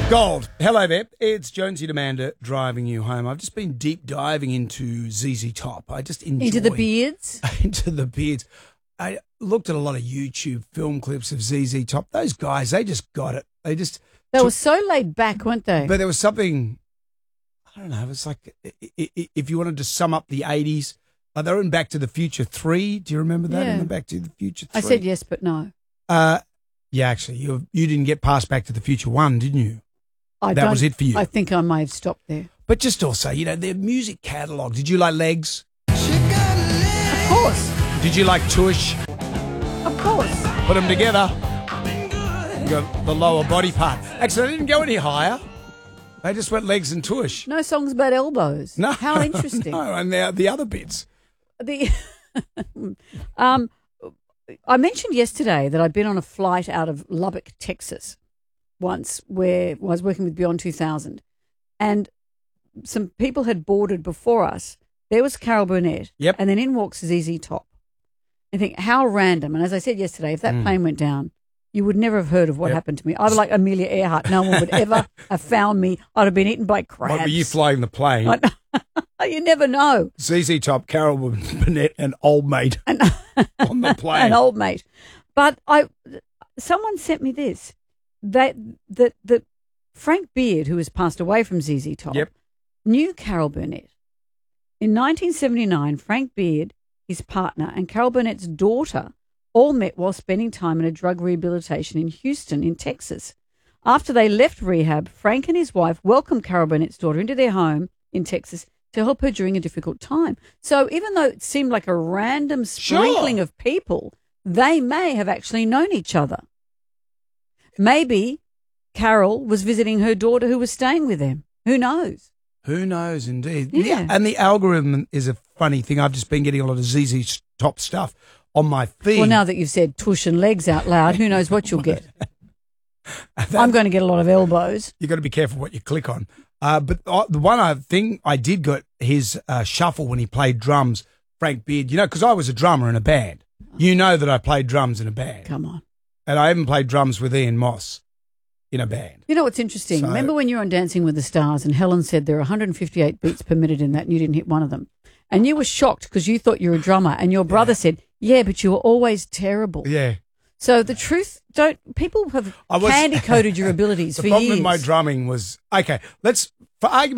Gold. Hello there. It's Jonesy Demander driving you home. I've just been deep diving into ZZ Top. I just enjoy... Into the beards? Into the beards. I looked at a lot of YouTube film clips of ZZ Top. Those guys, they just got it. They were so laid back, weren't they? But there was something, I don't know, it was like, if you wanted to sum up the 80s, they were in Back to the Future 3. Do you remember that? Yeah. In the Back to the Future 3? I said yes, but no. Yeah, actually, you didn't get past Back to the Future 1, didn't you? That was it for you. I think I may have stopped there. But just also, their music catalogue. Did you like Legs? Of course. Did you like Tush? Of course. Put them together. You got the lower body part. Actually, they didn't go any higher. They just went Legs and Tush. No songs about elbows. No. How interesting. No, and the other bits. I mentioned yesterday that I'd been on a flight out of Lubbock, Texas once where I was working with Beyond 2000 and some people had boarded before us. There was Carol Burnett. Yep. And then in walks ZZ Top. I think, how random. And as I said yesterday, if that plane went down, you would never have heard of what happened to me. I was like Amelia Earhart. No one would ever have found me. I'd have been eaten by crabs. What were you flying the plane? You never know. ZZ Top, Carol Burnett, and Old Mate on the plane. An old mate. But someone sent me this. That Frank Beard, who has passed away from ZZ Top, knew Carol Burnett. In 1979, Frank Beard, his partner, and Carol Burnett's daughter all met while spending time in a drug rehabilitation in Houston, in Texas. After they left rehab, Frank and his wife welcomed Carol Burnett's daughter into their home in Texas to help her during a difficult time. So even though it seemed like a random sprinkling of people, they may have actually known each other. Maybe Carol was visiting her daughter who was staying with them. Who knows? Who knows, indeed. Yeah. And the algorithm is a funny thing. I've just been getting a lot of ZZ Top stuff on my feed. Well, now that you've said Tush and Legs out loud, who knows what you'll get? I'm going to get a lot of elbows. You've got to be careful what you click on. But the one thing I did got his shuffle when he played drums, Frank Beard, because I was a drummer in a band. You know that I played drums in a band. Come on. And I even played drums with Ian Moss in a band. You know what's interesting? Remember when you were on Dancing with the Stars and Helen said there are 158 beats per minute in that and you didn't hit one of them? And you were shocked because you thought you were a drummer and your brother said, yeah, but you were always terrible. Yeah. So the truth, people have candy-coated your abilities for years. The problem with my drumming was, for argument